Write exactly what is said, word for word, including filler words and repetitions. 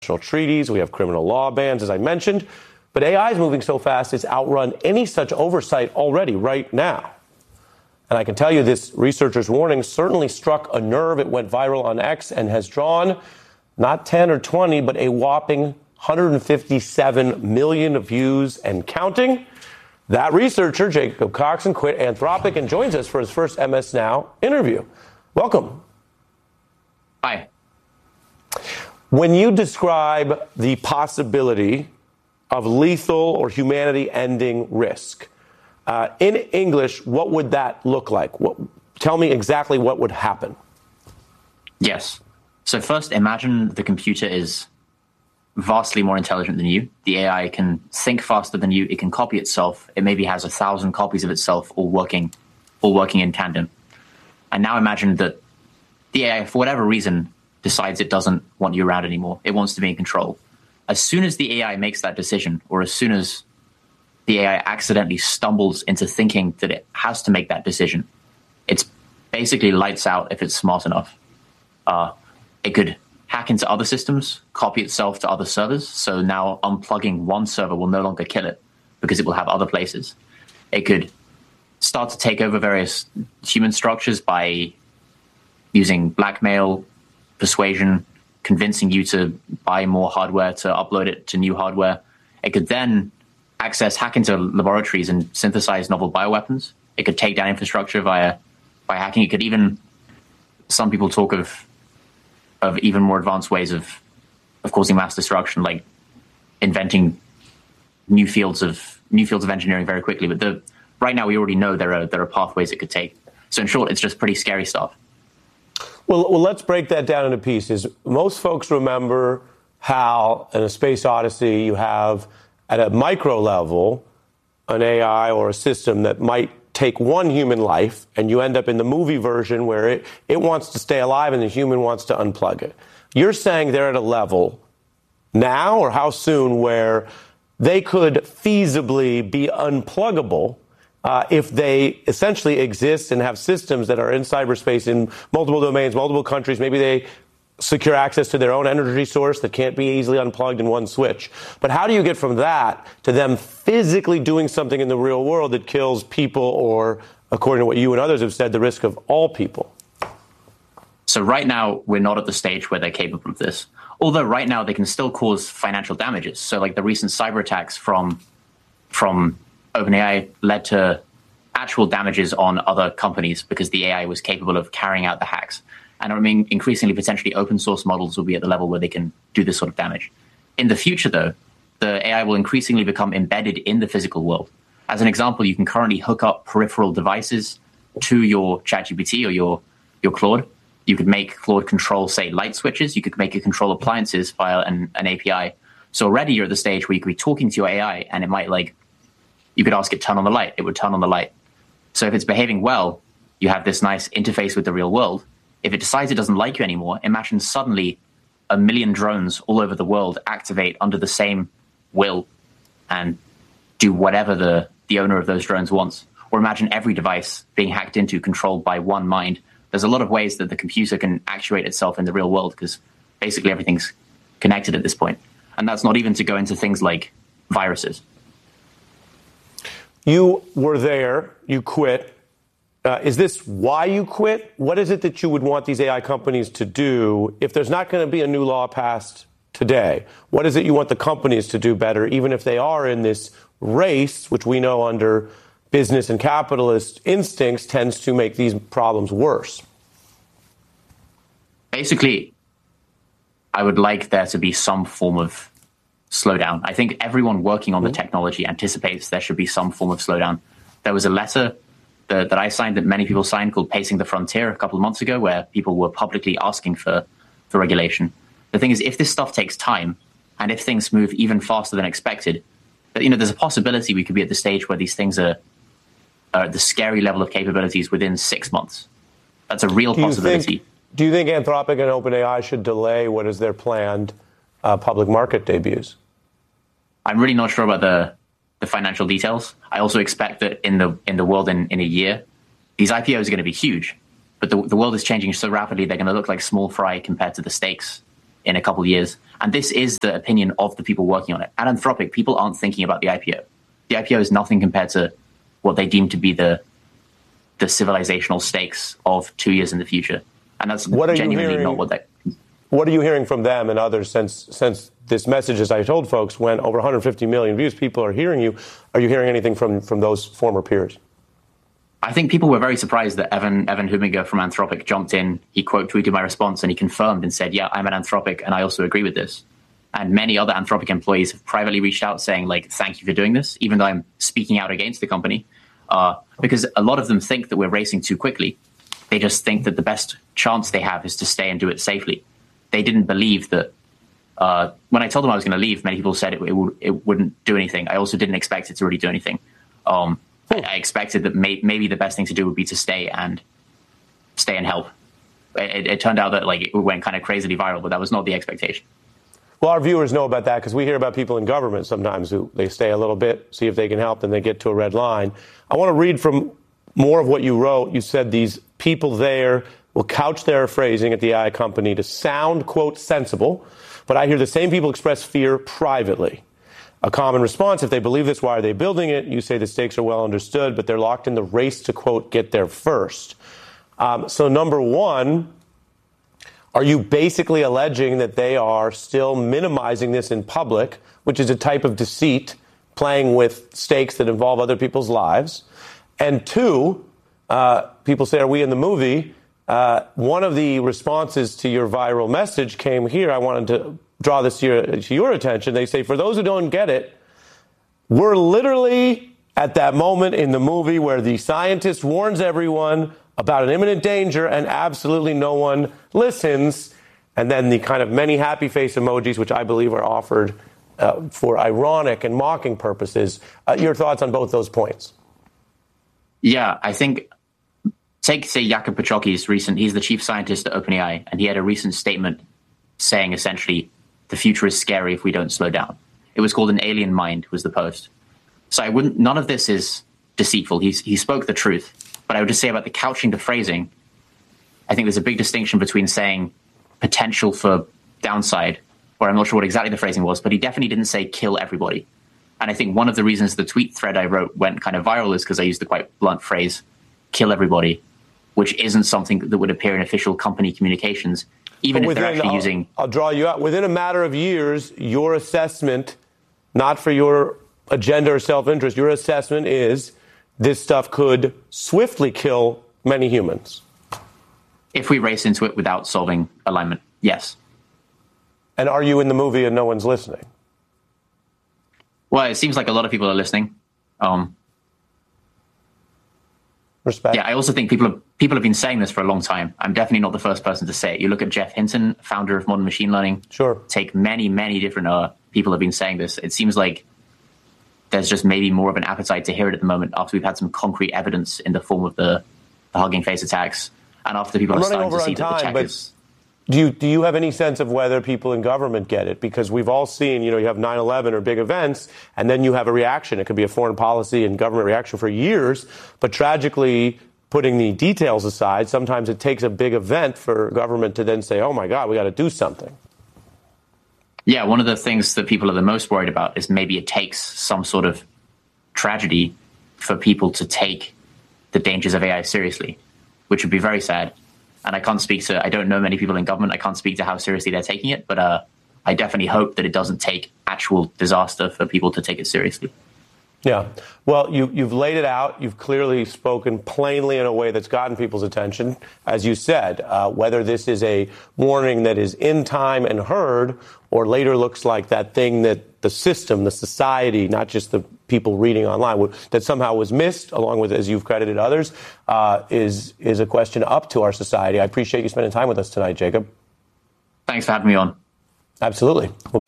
treaties. We have criminal law bans, as I mentioned. But A I is moving so fast, it's outrun any such oversight already right now. And I can tell you this researcher's warning certainly struck a nerve. It went viral on X and has drawn not ten or twenty, but a whopping one hundred fifty-seven million views and counting. That researcher, Jacob Coxon, quit Anthropic and joins us for his first M S Now interview. Welcome. Hi. When you describe the possibility of lethal or humanity-ending risk, uh, in English, what would that look like? What, tell me exactly what would happen. Yes. So first, imagine the computer is vastly more intelligent than you. The A I can think faster than you. It can copy itself. It maybe has a thousand copies of itself all working, all working in tandem. And now imagine that the A I, for whatever reason, decides it doesn't want you around anymore. It wants to be in control. As soon as the A I makes that decision, or as soon as the A I accidentally stumbles into thinking that it has to make that decision, it's basically lights out if it's smart enough. Uh, it could hack into other systems, copy itself to other servers. So now unplugging one server will no longer kill it because it will have other places. It could start to take over various human structures by using blackmail, persuasion, convincing you to buy more hardware, to upload it to new hardware. It could then access, hack into laboratories and synthesize novel bioweapons. It could take down infrastructure via by hacking. It could even, some people talk of of even more advanced ways of of causing mass destruction, like inventing new fields of new fields of engineering very quickly. But the right now we already know there are there are pathways it could take. So in short, it's just pretty scary stuff. Well, well, let's break that down into pieces. Most folks remember how in a space odyssey you have at a micro level an A I or a system that might take one human life, and you end up in the movie version where it, it wants to stay alive and the human wants to unplug it. You're saying they're at a level now or how soon where they could feasibly be unpluggable Uh, if they essentially exist and have systems that are in cyberspace in multiple domains, multiple countries. Maybe they secure access to their own energy source that can't be easily unplugged in one switch. But how do you get from that to them physically doing something in the real world that kills people or, according to what you and others have said, the risk of all people? So right now, we're not at the stage where they're capable of this. Although right now they can still cause financial damages. So like the recent cyber attacks from from OpenAI led to actual damages on other companies because the A I was capable of carrying out the hacks. And I mean, increasingly, potentially open source models will be at the level where they can do this sort of damage. In the future, though, the A I will increasingly become embedded in the physical world. As an example, you can currently hook up peripheral devices to your ChatGPT or your, your Claude. You could make Claude control, say, light switches. You could make it control appliances via an, an A P I. So already you're at the stage where you could be talking to your A I and it might like, you could ask it, turn on the light. It would turn on the light. So if it's behaving well, you have this nice interface with the real world. If it decides it doesn't like you anymore, imagine suddenly a million drones all over the world activate under the same will and do whatever the, the owner of those drones wants. Or imagine every device being hacked into, controlled by one mind. There's a lot of ways that the computer can actuate itself in the real world because basically everything's connected at this point. And that's not even to go into things like viruses. You were there, you quit. Uh, is this why you quit? What is it that you would want these A I companies to do if there's not going to be a new law passed today? What is it you want the companies to do better, even if they are in this race, which we know under business and capitalist instincts tends to make these problems worse? Basically, I would like there to be some form of slowdown. I think everyone working on the technology anticipates there should be some form of slowdown. There was a letter that, that I signed, that many people signed, called Pacing the Frontier a couple of months ago, where people were publicly asking for, for regulation. The thing is, if this stuff takes time, and if things move even faster than expected, you know, there's a possibility we could be at the stage where these things are, are at the scary level of capabilities within six months. That's a real do possibility. Think, do you think Anthropic and OpenAI should delay what is their planned uh, public market debuts? I'm really not sure about the, the financial details. I also expect that in the in the world in, in a year, these I P Os are going to be huge. But the, the world is changing so rapidly, they're going to look like small fry compared to the stakes in a couple of years. And this is the opinion of the people working on it. At Anthropic, people aren't thinking about the I P O. The I P O is nothing compared to what they deem to be the the civilizational stakes of two years in the future. And that's genuinely not what they... What are you hearing from them and others since since this message, as I told folks, went over one hundred fifty million views? People are hearing you. Are you hearing anything from, from those former peers? I think people were very surprised that Evan Evan Huminger from Anthropic jumped in. He quote tweeted my response and he confirmed and said, yeah, I'm at Anthropic and I also agree with this. And many other Anthropic employees have privately reached out saying, like, thank you for doing this, even though I'm speaking out against the company. Uh, because a lot of them think that we're racing too quickly. They just think that the best chance they have is to stay and do it safely. They didn't believe that. Uh, when I told them I was going to leave, many people said it, it, would, it wouldn't do anything. I also didn't expect it to really do anything. Um, I, I expected that may, maybe the best thing to do would be to stay and stay and help. It, it turned out that like it went kind of crazily viral, but that was not the expectation. Well, our viewers know about that because we hear about people in government sometimes who they stay a little bit, see if they can help, then they get to a red line. I want to read from more of what you wrote. You said these people there will couch their phrasing at the A I company to sound, quote, sensible, but I hear the same people express fear privately. A common response, if they believe this, why are they building it? You say the stakes are well understood, but they're locked in the race to, quote, get there first. Um, so number one, are you basically alleging that they are still minimizing this in public, which is a type of deceit, playing with stakes that involve other people's lives? And two, uh, people say, are we in the movie? Uh, one of the responses to your viral message came here. I wanted to draw this to your, to your attention. They say, for those who don't get it, we're literally at that moment in the movie where the scientist warns everyone about an imminent danger and absolutely no one listens. And then the kind of many happy face emojis, which I believe are offered uh, for ironic and mocking purposes. Uh, your thoughts on both those points? Yeah, I think, take, say, Jakob Peczocki's recent, he's the chief scientist at OpenAI, and he had a recent statement saying essentially, the future is scary if we don't slow down. It was called An Alien Mind, was the post. So I wouldn't, none of this is deceitful. He's, he spoke the truth. But I would just say about the couching to phrasing, I think there's a big distinction between saying potential for downside, or I'm not sure what exactly the phrasing was, but he definitely didn't say kill everybody. And I think one of the reasons the tweet thread I wrote went kind of viral is because I used the quite blunt phrase, kill everybody, which isn't something that would appear in official company communications, even if they're actually I'll, using... I'll draw you out. Within a matter of years, your assessment, not for your agenda or self-interest, your assessment is this stuff could swiftly kill many humans. If we race into it without solving alignment, yes. And are you in the movie and no one's listening? Well, it seems like a lot of people are listening. Um, Respect. Yeah, I also think people have, people have been saying this for a long time. I'm definitely not the first person to say it. You look at Jeff Hinton, founder of Modern Machine Learning. Sure. Take many, many different uh, people have been saying this. It seems like there's just maybe more of an appetite to hear it at the moment after we've had some concrete evidence in the form of the, the Hugging Face attacks. And after people I'm are starting to see time, that the tech but is... Do you, do you have any sense of whether people in government get it? Because we've all seen, you know, you have nine eleven or big events, and then you have a reaction. It could be a foreign policy and government reaction for years. But tragically, putting the details aside, sometimes it takes a big event for government to then say, oh, my God, we got to do something. Yeah, one of the things that people are the most worried about is maybe it takes some sort of tragedy for people to take the dangers of A I seriously, which would be very sad. And I can't speak to, I don't know many people in government. I can't speak to how seriously they're taking it, but uh, I definitely hope that it doesn't take actual disaster for people to take it seriously. Yeah. Well, you, you've laid it out. You've clearly spoken plainly in a way that's gotten people's attention. As you said, uh, whether this is a warning that is in time and heard, or later looks like that thing that the system, the society, not just the people reading online, would, that somehow was missed, along with, as you've credited others, uh, is, is a question up to our society. I appreciate you spending time with us tonight, Jacob. Thanks for having me on. Absolutely. We'll